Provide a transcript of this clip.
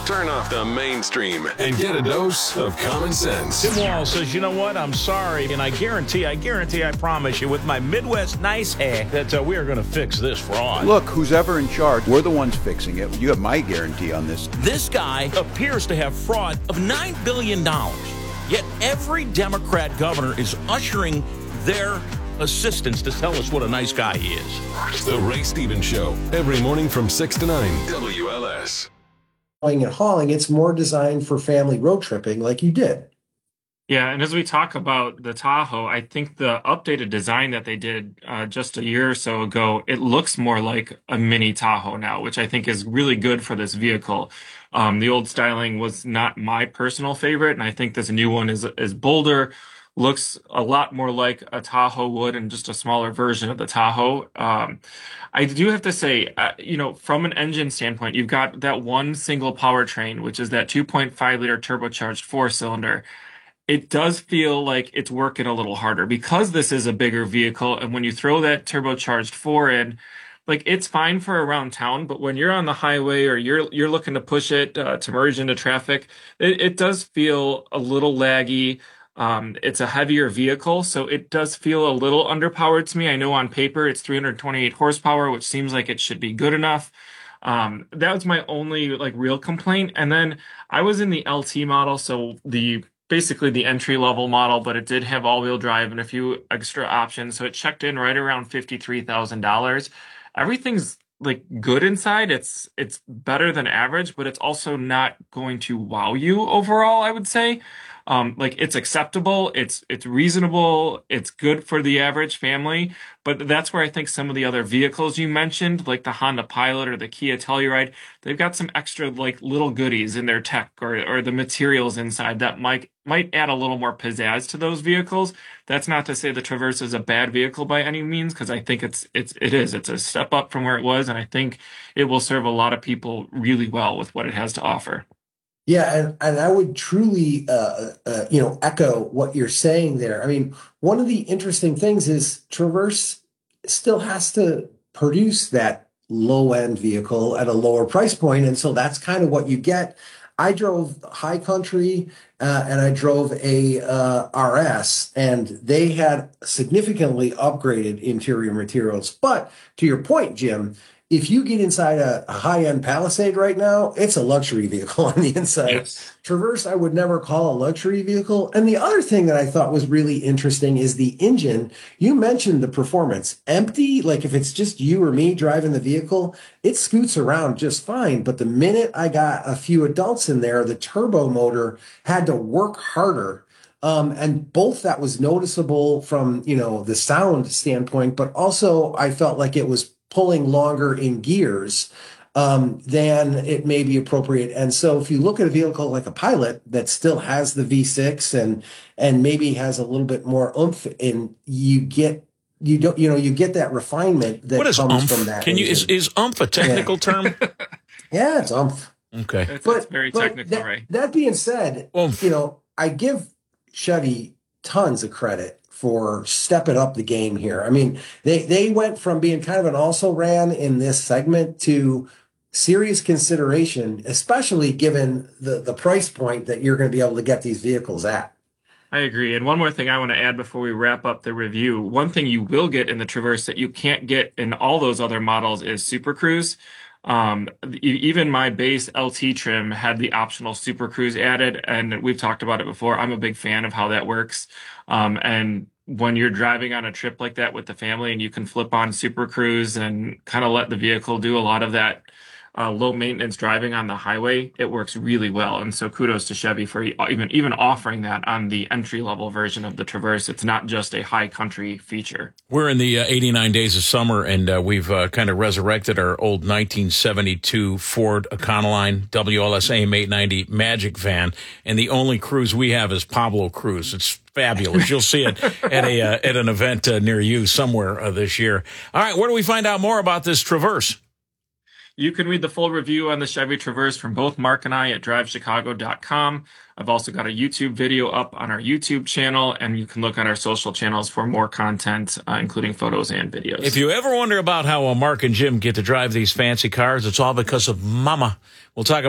Turn off the mainstream and get a dose of common sense. Tim Wall says, you know what? I'm sorry. And I guarantee, I promise you, with my Midwest nice hair, that we are going to fix this fraud. Look, who's ever in charge, we're the ones fixing it. You have my guarantee on this. This guy appears to have fraud of $9 billion. Yet every Democrat governor is ushering their assistants to tell us what a nice guy he is. The Ray Stevens Show, every morning from 6 to 9. WLS. And hauling, it's more designed for family road tripping like you did. Yeah, and as we talk about the Tahoe, I think the updated design that they did just a year or so ago, it looks more like a mini Tahoe now, which I think is really good for this vehicle. The old styling was not my personal favorite, and I think this new one is bolder, looks a lot more like a Tahoe would and just a smaller version of the Tahoe. I do have to say, from an engine standpoint, you've got that one single powertrain, which is that 2.5 liter turbocharged 4-cylinder. It does feel like it's working a little harder because this is a bigger vehicle. And when you throw that turbocharged 4 in, like it's fine for around town, but when you're on the highway or you're looking to push it to merge into traffic, it does feel a little laggy. It's a heavier vehicle, so it does feel a little underpowered to me. I know on paper it's 328 horsepower, which seems like it should be good enough. That was my only real complaint. And then I was in the LT model, so basically the entry-level model, but it did have all-wheel drive and a few extra options. So it checked in right around $53,000. Everything's good inside. It's better than average, but it's also not going to wow you overall, I would say. It's acceptable, it's reasonable, it's good for the average family, but that's where I think some of the other vehicles you mentioned, like the Honda Pilot or the Kia Telluride, they've got some extra little goodies in their tech or the materials inside that might add a little more pizzazz to those vehicles. That's not to say the Traverse is a bad vehicle by any means, because I think it is. It's a step up from where it was, and I think it will serve a lot of people really well with what it has to offer. Yeah, and I would truly, echo what you're saying there. I mean, one of the interesting things is Traverse still has to produce that low-end vehicle at a lower price point, and so that's kind of what you get. I drove High Country and I drove a RS, and they had significantly upgraded interior materials. But to your point, Jim, if you get inside a high-end Palisade right now, it's a luxury vehicle on the inside. Yes. Traverse, I would never call a luxury vehicle. And the other thing that I thought was really interesting is the engine. You mentioned the performance. Empty, like if it's just you or me driving the vehicle, it scoots around just fine. But the minute I got a few adults in there, the turbo motor had to work harder. And both that was noticeable from, the sound standpoint, but also I felt like it was pulling longer in gears than it may be appropriate. And so if you look at a vehicle like a Pilot that still has the V6 and maybe has a little bit more oomph, and you get that refinement that comes oomph? from that. Is oomph a technical term? Yeah, it's oomph. Okay. It's very technical, right? That being said, oomph. I give Chevy tons of credit for stepping up the game here. I mean, they went from being kind of an also-ran in this segment to serious consideration, especially given the price point that you're going to be able to get these vehicles at. I agree. And one more thing I want to add before we wrap up the review. One thing you will get in the Traverse that you can't get in all those other models is Super Cruise. Even my base LT trim had the optional Super Cruise added, and we've talked about it before. I'm a big fan of how that works. And when you're driving on a trip like that with the family and you can flip on Super Cruise and kind of let the vehicle do a lot of that low maintenance driving on the highway, it works really well. And so kudos to Chevy for even offering that on the entry level version of the Traverse. It's not just a High Country feature. We're in the 89 days of summer, and we've kind of resurrected our old 1972 Ford Econoline WLS AM890 Magic van, and the only Cruise we have is Pablo Cruise. It's fabulous. You'll see it at an event near you somewhere this year. All right, where do we find out more about this Traverse? You can read the full review on the Chevy Traverse from both Mark and I at drivechicago.com. I've also got a YouTube video up on our YouTube channel, and you can look at our social channels for more content, including photos and videos. If you ever wonder about how Mark and Jim get to drive these fancy cars, it's all because of Mama. We'll talk